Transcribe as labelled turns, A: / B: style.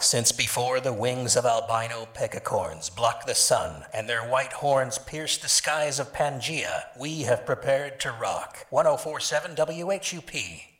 A: Since before the wings of albino pecacorns block the sun and their white horns pierce the skies of Pangea, we have prepared to rock. 1047 WHUP.